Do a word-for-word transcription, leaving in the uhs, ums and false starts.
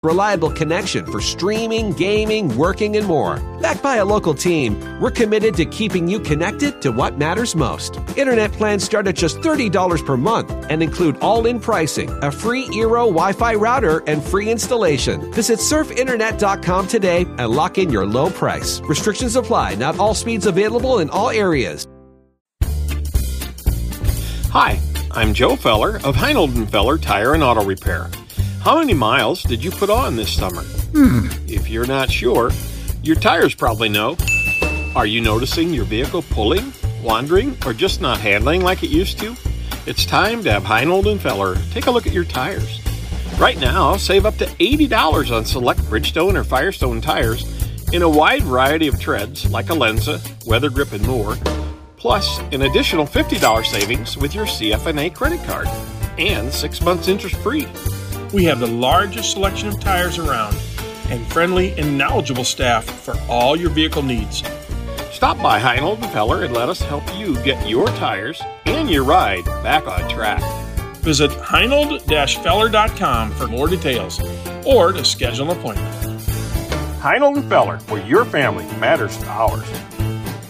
reliable connection for streaming, gaming, working, and more. Backed by a local team, we're committed to keeping you connected to what matters most. Internet plans start at just thirty dollars per month and include all-in pricing, a free Eero Wi-Fi router, and free installation. Visit surf internet dot com today and lock in your low price. Restrictions apply. Not all speeds available in all areas. Hi, I'm Joe Feller of Heinold and Feller Tire and Auto Repair. How many miles did you put on this summer? Hmm. If you're not sure, your tires probably know. Are you noticing your vehicle pulling, wandering, or just not handling like it used to? It's time to have Heinold and Feller take a look at your tires. Right now, save up to eighty dollars on select Bridgestone or Firestone tires in a wide variety of treads like Alenza, Weather Grip, and more, plus an additional fifty dollars savings with your C F N A credit card and six months interest-free. We have the largest selection of tires around and friendly and knowledgeable staff for all your vehicle needs. Stop by Heinold and Feller and let us help you get your tires and your ride back on track. Visit heinold dash feller dot com for more details or to schedule an appointment. Heinold and Feller, where your family matters to ours.